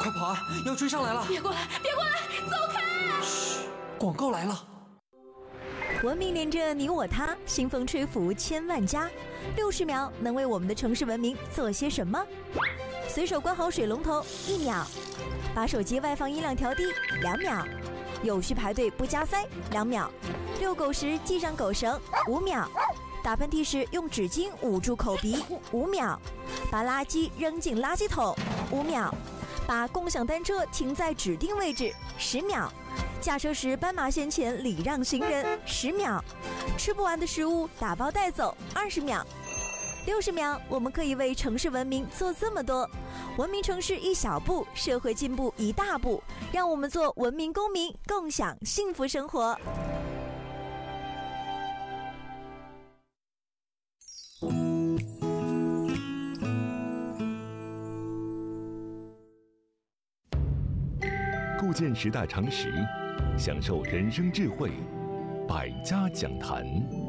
快跑啊！要追上来了！ 别过来，别过来，走开！ 嘘，广告来了。 文明连着你我他，兴风吹拂千万家。60秒能为我们的城市文明做些什么？随手关好水龙头1秒，把手机外放音量调低2秒，有序排队不加塞2秒，遛狗时系上狗绳5秒，打喷嚏时用纸巾捂住口鼻5秒，把垃圾扔进垃圾桶5秒，把共享单车停在指定位置10秒，驾车时斑马线前礼让行人10秒，吃不完的食物打包带走20秒。60秒，我们可以为城市文明做这么多。文明城市一小步，社会进步一大步。让我们做文明公民，共享幸福生活。 构建时代常识，享受人生智慧，百家讲坛。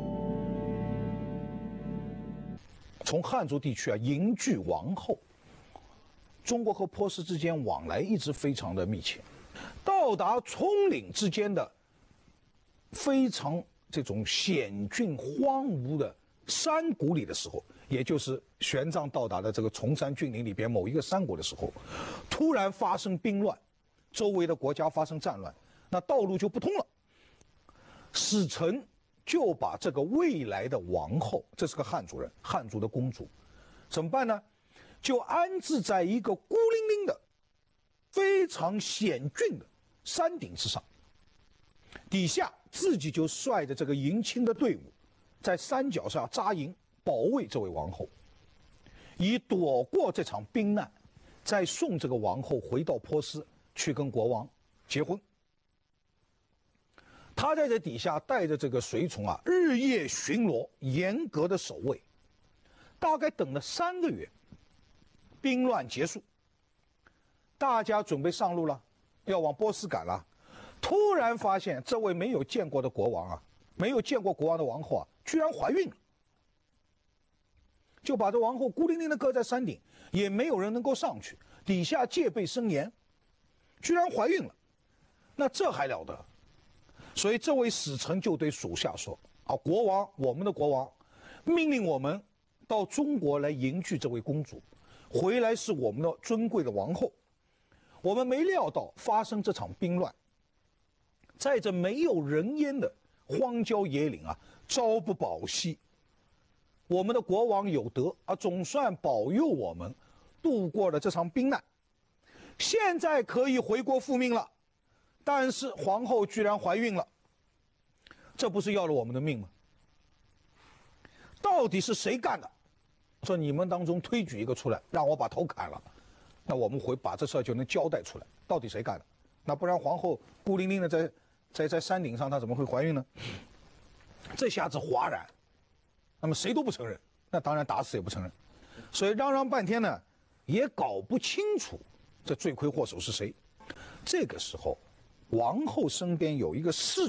从汉族地区迎娶王后，中国和波斯之间往来一直非常的密切。到达葱岭之间的非常这种险峻荒芜的山谷里的时候，也就是玄奘到达的这个崇山峻岭里边某一个山谷的时候，突然发生兵乱，周围的国家发生战乱，那道路就不通了。使臣就把这个未来的王后，这是个汉族人，汉族的公主，怎么办呢？就安置在一个孤零零的、非常险峻的山顶之上，底下自己就率着这个迎亲的队伍，在山脚下扎营，保卫这位王后，以躲过这场兵难，再送这个王后回到波斯去跟国王结婚。他在这底下带着这个随从日夜巡逻，严格的守卫，大概等了3个月，兵乱结束，大家准备上路了，要往波斯赶了。突然发现这位没有见过的国王没有见过国王的王后居然怀孕了，就把这王后孤零零的搁在山顶，也没有人能够上去，底下戒备森严，居然怀孕了，那这还了得？所以这位使臣就对属下说国王，我们的国王命令我们到中国来迎娶这位公主，回来是我们的尊贵的王后。我们没料到发生这场兵乱，在这没有人烟的荒郊野岭朝不保夕，我们的国王有德总算保佑我们度过了这场兵难，现在可以回国复命了。但是皇后居然怀孕了，这不是要了我们的命吗？到底是谁干的？说你们当中推举一个出来，让我把头砍了，那我们会把这事儿就能交代出来，到底谁干的？那不然皇后孤零零的在山顶上，她怎么会怀孕呢？这下子哗然，那么谁都不承认，那当然打死也不承认，所以嚷嚷半天呢，也搞不清楚这罪魁祸首是谁。这个时候，王后身边有一个侍